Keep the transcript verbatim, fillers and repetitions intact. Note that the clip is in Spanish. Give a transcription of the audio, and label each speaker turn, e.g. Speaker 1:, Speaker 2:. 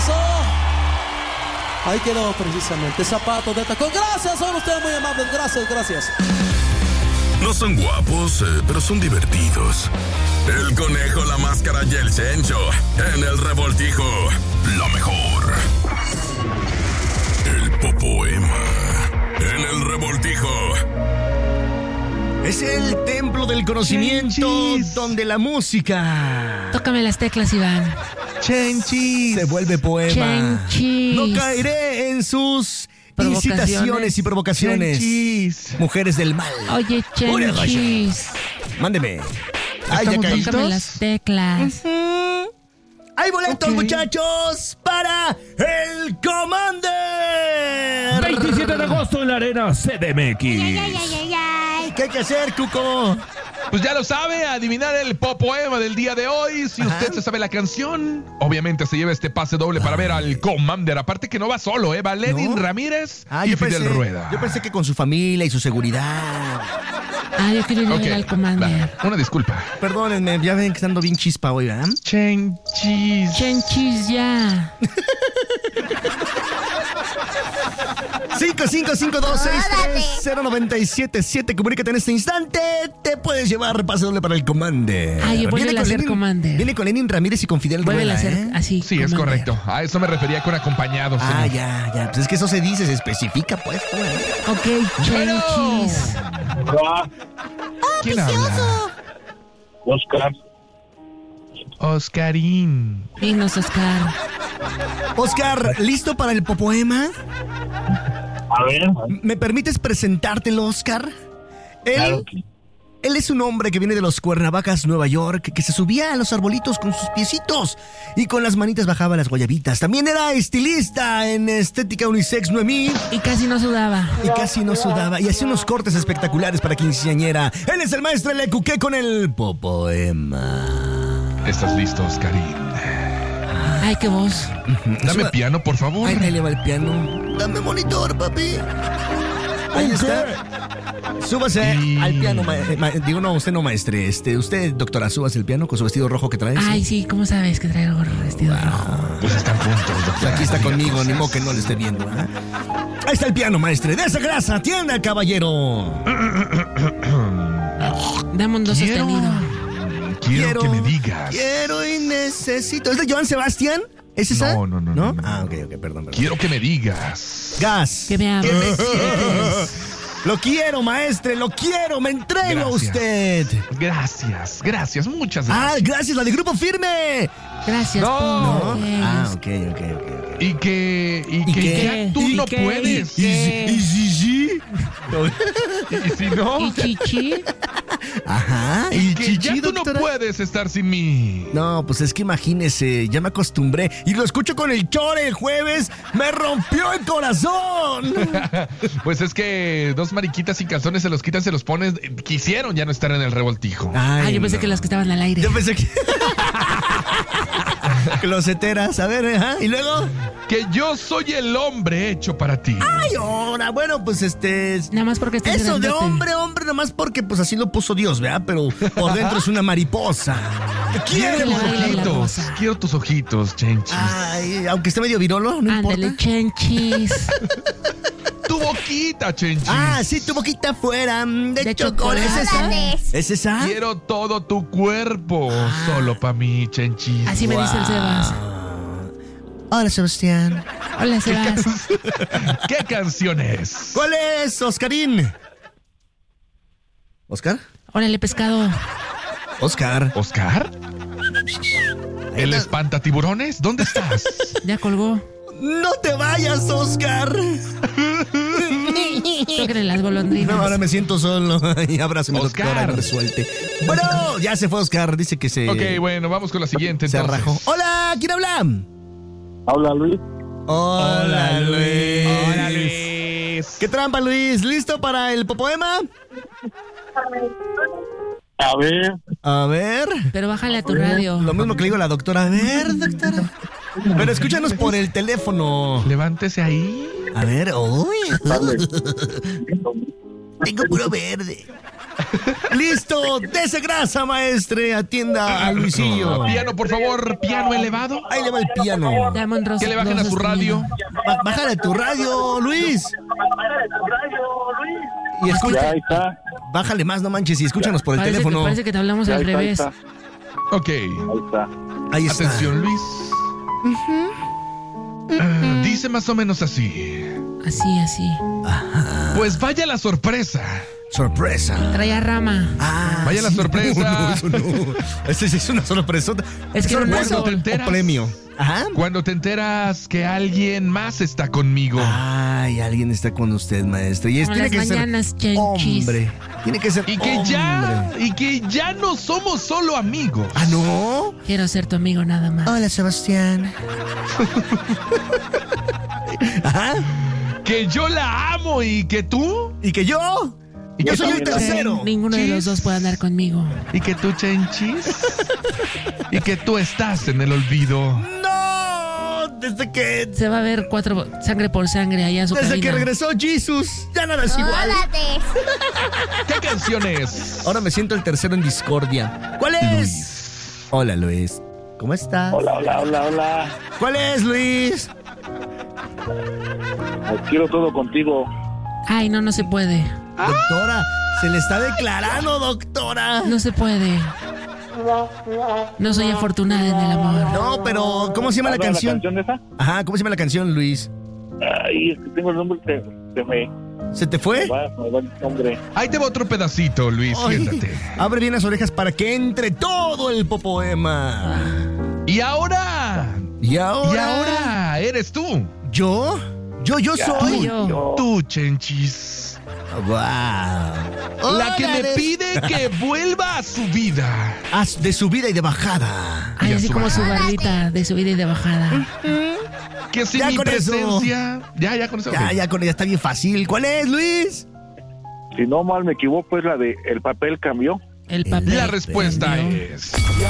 Speaker 1: Eso. Ahí quedó precisamente. Zapatos de tacón. Gracias, son ustedes muy amables. Gracias, gracias.
Speaker 2: No son guapos, eh, pero son divertidos. El Conejo, la Máscara y el Chencho. En el Revoltijo, lo mejor. El Popoema. En el Revoltijo.
Speaker 3: Es el templo del conocimiento, Chenchis, donde la música...
Speaker 4: Tócame las teclas, Iván.
Speaker 3: Chenchis. Se vuelve poema.
Speaker 4: Chenchis.
Speaker 3: No caeré en sus incitaciones y provocaciones. Chenchis. Mujeres del mal.
Speaker 4: Oye, Chenchis.
Speaker 3: Mándeme. Ay, ya caí.
Speaker 4: Tócame las teclas.
Speaker 3: Uh-huh. Hay boletos, okay, muchachos, para el Commander.
Speaker 5: veintisiete de agosto en la Arena C D M X.
Speaker 3: Ay, ay, ay, ay, ay. ¿Qué hay que hacer, Cuco?
Speaker 6: Pues ya lo sabe, adivinar el popoema del día de hoy. Si Ajá. usted se sabe la canción, obviamente se lleva este pase doble para ver al Commander. Aparte que no va solo, ¿eh? Va Ledin ¿No? Ramírez ah, y Fidel
Speaker 3: pensé,
Speaker 6: Rueda.
Speaker 3: Yo pensé que con su familia y su seguridad.
Speaker 4: Ah, yo quiero ir okay. al Commander.
Speaker 6: Una disculpa.
Speaker 3: Perdónenme, ya ven que estando bien chispa hoy, ¿verdad?
Speaker 6: Chenchis.
Speaker 4: Chenchis ya.
Speaker 3: cinco cinco cinco dos seis tres cero nueve siete siete. Comunícate en este instante. Te puedes llevar pase doble para el Commander.
Speaker 4: Ay, vuelve a ser Commander.
Speaker 3: Viene con Lenin Ramírez y con Fidel Rueda.
Speaker 4: Vuelve a ser
Speaker 3: ¿eh?
Speaker 4: así.
Speaker 6: Sí, Commander. Es correcto. A eso me refería con acompañado.
Speaker 3: Ah,
Speaker 6: señor.
Speaker 3: ya, ya. Pues es que eso se dice, se especifica, pues.
Speaker 4: Ok, Chenchis.
Speaker 7: Hola.
Speaker 6: ¿Quién habla?
Speaker 7: Oscar.
Speaker 6: Oscarín.
Speaker 4: Dinos, Oscar.
Speaker 3: Oscar, ¿listo para el popoema?
Speaker 7: A ver.
Speaker 3: ¿Me permites presentártelo, Oscar? Él,
Speaker 7: claro que...
Speaker 3: él es un hombre que viene de los Cuernavacas, Nueva York, que se subía a los arbolitos con sus piecitos y con las manitas bajaba las guayabitas. También era estilista en estética unisex Noemí.
Speaker 4: Y casi no sudaba.
Speaker 3: Y casi no sudaba. Y hacía unos cortes espectaculares para quinceañera. Él es el maestro Lecuqué con el popoema.
Speaker 6: ¿Estás listo, Oscarín?
Speaker 4: Ay, qué voz.
Speaker 6: Dame Suba. piano, por favor.
Speaker 3: Ay, ahí le va el piano. Dame monitor, papi. Ahí okay. está. Súbase y... al piano, ma- ma- digo, no, usted no, maestre. Este, usted, doctora, súbase el piano con su vestido rojo que trae.
Speaker 4: Ay, sí, ¿cómo sabes que trae el vestido wow. rojo?
Speaker 6: Pues están juntos, doctora.
Speaker 3: Aquí está conmigo, cosas. Ni modo que no le esté viendo, ¿eh? Ahí está el piano, maestre. De esa grasa, tiene al caballero.
Speaker 4: Dame un dos
Speaker 6: quiero,
Speaker 4: sostenido.
Speaker 6: Quiero, quiero que me digas.
Speaker 3: Quiero y necesito. ¿Es de Joan Sebastián? ¿Es esa?
Speaker 6: No, no, no, no,
Speaker 3: no. Ah, ok, ok, perdón, perdón.
Speaker 6: Quiero que me digas.
Speaker 3: Gas.
Speaker 4: Que me hagas.
Speaker 3: Lo quiero, maestre, lo quiero, me entrego gracias. a usted.
Speaker 6: Gracias, gracias, muchas gracias.
Speaker 3: Ah, gracias, la de Grupo Firme.
Speaker 4: Gracias.
Speaker 6: No.
Speaker 3: no. Ah, ok, ok, ok. okay.
Speaker 6: Y que, y,
Speaker 3: ¿Y
Speaker 6: que
Speaker 3: qué?
Speaker 6: ya tú
Speaker 4: ¿Y
Speaker 6: no
Speaker 4: qué?
Speaker 6: puedes.
Speaker 3: ¿Y, y, y si sí?
Speaker 6: ¿Y si no?
Speaker 4: ¿Y chichi?
Speaker 3: Ajá.
Speaker 6: Y, y que chichi, ya tú doctora? no puedes estar sin mí.
Speaker 3: No, pues es que imagínese, ya me acostumbré. Y lo escucho con el Chore el jueves. ¡Me rompió el corazón!
Speaker 6: Pues es que dos mariquitas sin calzones se los quitan, se los pones. Quisieron ya no estar en el revoltijo.
Speaker 4: Ay, Ay yo pensé no. que las que estaban al aire.
Speaker 3: Yo pensé que... Closeteras, a ver, ¿eh? ¿Y luego?
Speaker 6: Que yo soy el hombre hecho para ti.
Speaker 3: Ay, ahora, bueno, pues este...
Speaker 4: Nada más porque estás
Speaker 3: eso
Speaker 4: grandote.
Speaker 3: de hombre, hombre, nada más porque pues así lo puso Dios, ¿verdad? Pero por dentro es una mariposa.
Speaker 6: Quiero tus ojitos, quiero tus ojitos, Chenchis.
Speaker 3: Ay, aunque esté medio virolo, no
Speaker 4: Ándale,
Speaker 3: importa.
Speaker 4: Chenchis.
Speaker 6: Tu boquita, Chenchis.
Speaker 3: Ah, sí, tu boquita fuera de, de chocolate. ¿Es esa? ¿Es esa?
Speaker 6: Quiero todo tu cuerpo, ah. solo para mí, Chenchis.
Speaker 4: Así me wow. dice el Sebas.
Speaker 3: Hola, Sebastián.
Speaker 4: Hola, Sebas.
Speaker 6: ¿Qué, can... ¿Qué canción es?
Speaker 3: ¿Cuál es, Oscarín? ¿Oscar?
Speaker 4: Órale, pescado.
Speaker 3: Oscar.
Speaker 6: ¿Oscar? ¿El espantatiburones? ¿Dónde estás?
Speaker 4: Ya colgó.
Speaker 3: ¡No te vayas, Oscar!
Speaker 4: Tóquenle las golondrinas.
Speaker 3: No, ahora me siento solo. Y abrázame, doctora, no me suelte. Bueno, ya se fue Oscar. Dice que se...
Speaker 6: Ok, bueno, vamos con la siguiente,
Speaker 3: se
Speaker 6: entonces.
Speaker 3: arrajó. ¡Hola! ¿Quién habla?
Speaker 7: Habla Luis.
Speaker 3: Hola, Luis.
Speaker 6: Hola, Luis.
Speaker 3: ¿Qué trampa, Luis? ¿Listo para el popoema?
Speaker 7: A ver.
Speaker 3: A ver.
Speaker 4: Pero bájale a tu radio.
Speaker 3: Lo mismo que le digo a la doctora. A ver, doctora. Pero escúchanos por el teléfono.
Speaker 6: Levántese ahí.
Speaker 3: A ver, uy. Tengo puro verde. Listo, dese grasa, maestre. Atienda a Luisillo.
Speaker 6: Piano, por favor, piano elevado.
Speaker 3: Ahí le va el piano.
Speaker 4: Diamond Rose.
Speaker 6: Que le bajen a su radio.
Speaker 3: Ba- Bájale tu radio, Luis. Y
Speaker 7: Ya
Speaker 3: escucha,
Speaker 7: ahí está.
Speaker 3: bájale más, no manches, y escúchanos por el
Speaker 4: Parece que,
Speaker 3: teléfono.
Speaker 4: parece que te hablamos
Speaker 7: Ya
Speaker 4: al
Speaker 7: ahí está, ahí
Speaker 4: revés.
Speaker 7: está.
Speaker 6: Ok.
Speaker 7: Ahí está.
Speaker 3: Ahí está.
Speaker 6: Atención, Luis. Ah, dice más o menos así.
Speaker 4: Así, así.
Speaker 6: Pues vaya la sorpresa.
Speaker 3: Sorpresa.
Speaker 4: Traía rama.
Speaker 3: Ah,
Speaker 6: Vaya la
Speaker 3: sí.
Speaker 6: sorpresa.
Speaker 3: No, no, eso no. Esa es una sorpresota.
Speaker 4: Es que
Speaker 3: ¿Sorpresa
Speaker 6: cuando
Speaker 3: o-
Speaker 6: te enteras-
Speaker 3: o premio? Ajá.
Speaker 6: Cuando te enteras que alguien más está conmigo.
Speaker 3: Ay, alguien está con usted, maestro. Y es,
Speaker 4: Como
Speaker 3: tiene
Speaker 4: las
Speaker 3: que ser
Speaker 4: mañanas, chanchis.
Speaker 3: hombre. Tiene que ser
Speaker 6: Y que
Speaker 3: hombre.
Speaker 6: ya, y que ya no somos solo amigos.
Speaker 3: Ah, ¿no?
Speaker 4: Quiero ser tu amigo nada más.
Speaker 3: Hola, Sebastián. Ajá.
Speaker 6: Que yo la amo y que tú.
Speaker 3: ¿Y que yo?
Speaker 7: Y
Speaker 3: Yo
Speaker 7: que
Speaker 3: soy el
Speaker 7: también la-
Speaker 3: tercero.
Speaker 4: Ninguno de los dos puede andar conmigo.
Speaker 6: Y que tú, Chenchis. Y que tú estás en el olvido.
Speaker 3: ¡No! Desde que...
Speaker 4: Se va a ver cuatro sangre por sangre allá a su
Speaker 3: Desde
Speaker 4: cabina.
Speaker 3: que regresó Jesus, ya nada es igual.
Speaker 6: ¿Qué canción es?
Speaker 3: Ahora me siento el tercero en discordia. ¿Cuál es?
Speaker 6: Luis.
Speaker 3: Hola, Luis. ¿Cómo estás?
Speaker 7: Hola, hola, hola, hola.
Speaker 3: ¿Cuál es, Luis?
Speaker 7: Quiero todo contigo.
Speaker 4: Ay, no, no se puede.
Speaker 3: Doctora, se le está declarando, doctora.
Speaker 4: No se puede. No soy afortunada en el amor.
Speaker 3: No, pero ¿cómo se llama la
Speaker 7: ¿Habla
Speaker 3: canción?
Speaker 7: la canción esa?
Speaker 3: Ajá, ¿cómo se llama la canción, Luis?
Speaker 7: Ay, es que tengo el nombre, se, se me
Speaker 3: ¿Se te fue?
Speaker 7: va, me va el nombre.
Speaker 6: Ahí te va otro pedacito, Luis.
Speaker 3: Ay,
Speaker 6: Siéntate.
Speaker 3: abre bien las orejas para que entre todo el popoema.
Speaker 6: Y ahora.
Speaker 3: Y ahora.
Speaker 6: Y ahora eres tú.
Speaker 3: ¿Yo? Yo, yo soy.
Speaker 4: Yo.
Speaker 7: Yo,
Speaker 6: Tú, Chenchis.
Speaker 3: Wow.
Speaker 6: La que me
Speaker 3: Órale.
Speaker 6: pide que vuelva a su vida.
Speaker 3: Haz de subida y de bajada.
Speaker 4: Ay,
Speaker 6: Y a
Speaker 4: así
Speaker 6: su
Speaker 4: como su
Speaker 6: bajada.
Speaker 4: bardita de subida y de bajada.
Speaker 6: Que sin
Speaker 3: Ya
Speaker 6: mi
Speaker 3: con eso.
Speaker 6: presencia. Ya, ya con eso.
Speaker 3: Ya,
Speaker 6: ok.
Speaker 3: ya con ella está bien fácil. ¿Cuál es, Luis?
Speaker 7: si no mal me equivoco, es la de El papel cambió.
Speaker 4: El papel.
Speaker 6: La respuesta
Speaker 4: cambió.
Speaker 6: es.
Speaker 7: Ya